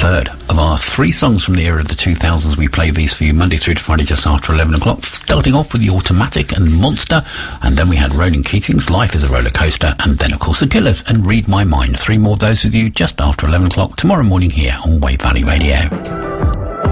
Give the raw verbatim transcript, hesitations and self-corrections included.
third of our three songs from the era of the two thousands. We play these for you Monday through to Friday just after eleven o'clock, starting off with The Automatic and Monster, and then we had Ronan Keating's Life is a Roller Coaster, and then of course The Killers and Read My Mind. Three more of those with you just after eleven o'clock tomorrow morning here on Wave Valley Radio.